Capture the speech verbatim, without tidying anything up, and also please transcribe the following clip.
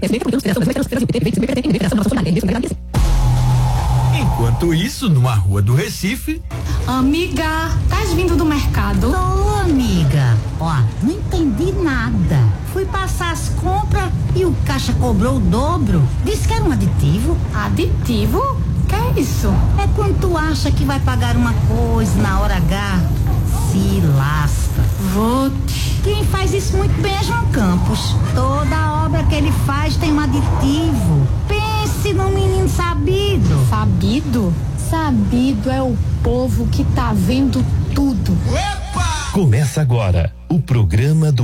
Enquanto isso, numa rua do Recife. Amiga, estás vindo do mercado? Tô, amiga. Ó, não entendi nada. Fui passar as compras e o caixa cobrou o dobro. Disse que era um aditivo. Aditivo? Que é isso? É quando tu acha que vai pagar uma coisa na hora H, se lasca. Vou te... Quem faz isso muito bem é João Campos. Toda obra que ele faz tem um aditivo. Pense num menino sabido. Sabido? Sabido é o povo que tá vendo tudo. Epa! Começa agora o programa do